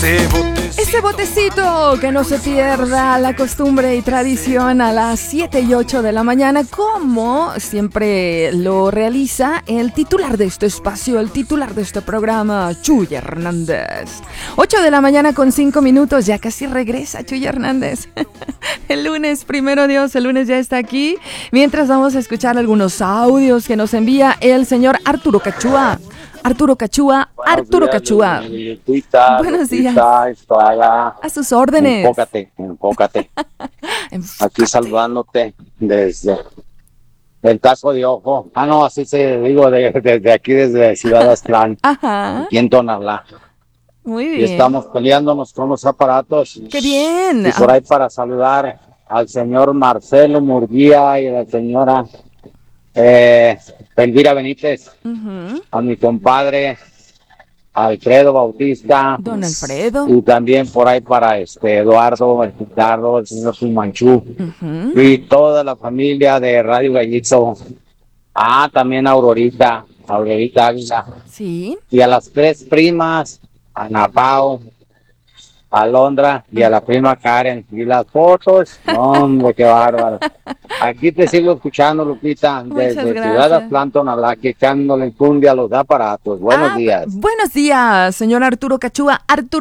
Ese botecito que no se pierda la costumbre y tradición a las 7 y 8 de la mañana, como siempre lo realiza el titular de este espacio, el titular de este programa, Chuy Hernández. 8 de la mañana con 5 minutos, ya casi regresa Chuy Hernández. El lunes, primero Dios, el lunes ya está aquí. Mientras vamos a escuchar algunos audios que nos envía el señor Arturo Cachúa. Arturo Cachúa. Buenos días. A sus órdenes. Enfócate. Aquí saludándote desde el Caso de Ojo. No, así se digo, desde aquí, desde Ciudad Aztlán. Ajá. Aquí en Tonalá. Muy bien. Y estamos peleándonos con los aparatos. ¡Qué bien! Y por ahí para saludar al señor Marcelo Murguía y a la señora Elvira Benítez, a mi compadre Alfredo Bautista, don Alfredo, y también por ahí para Eduardo, el señor Sumanchú, y toda la familia de Radio Gallito. También Aurorita Águila, sí, y a las 3 primas, a Napao, a Londra y a la prima Karen. Y las fotos, hombre, qué bárbaro. Aquí te sigo escuchando, Lupita, desde Ciudad Aztlán, Tonalá, que echándole cumbia a los aparatos. Buenos días. Buenos días, señor Arturo Cachúa.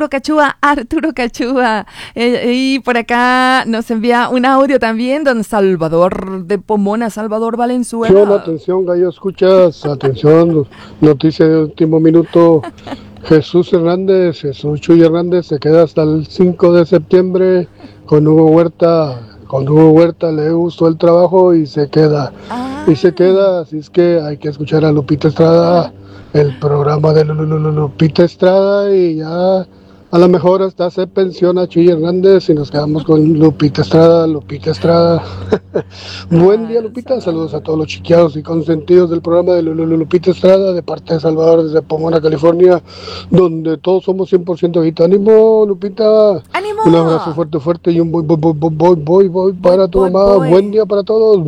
Y por acá nos envía un audio también, don Salvador de Pomona, Salvador Valenzuela. Atención, gallo, escuchas, atención, noticia de último minuto. Jesús Chuy Hernández se queda hasta el 5 de septiembre con Hugo Huerta. Con Hugo Huerta le gustó el trabajo y se queda. Así es que hay que escuchar a Lupita Estrada, el programa de Lupita Estrada, y ya a lo mejor hasta se pensiona Chuy Hernández y nos quedamos con Lupita Estrada. Buen día, Lupita. Saludos a todos los chiqueados y consentidos del programa de Lupita Estrada, de parte de Salvador desde Pomona, California, donde todos somos 100% gita. ¡Ánimo, Lupita! ¡Ánimo! Un abrazo fuerte y un voy para tu mamá. Buen día para todos.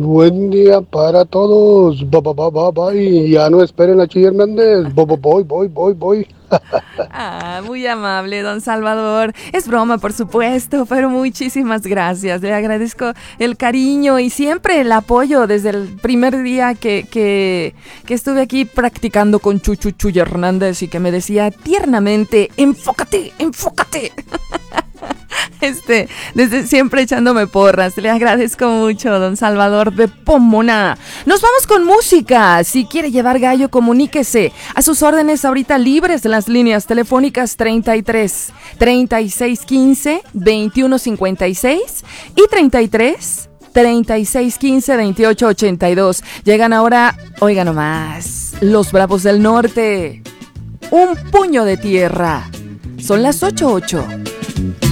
Bye. Y ya no esperen a Chuy Hernández. Voy. Muy amable, don Salvador. Es broma, por supuesto, pero muchísimas gracias. Le agradezco el cariño y siempre el apoyo desde el primer día que estuve aquí practicando con Chuy Hernández y que me decía tiernamente, enfócate. Desde siempre echándome porras. Le agradezco mucho, don Salvador de Pomona. Nos vamos con música. Si quiere llevar gallo, comuníquese. A sus órdenes ahorita libres las líneas telefónicas 33 36 15 21 56 y 33 36 15 28 82. Llegan ahora, oiga nomás, los Bravos del Norte. Un puño de tierra. Son las 8:08.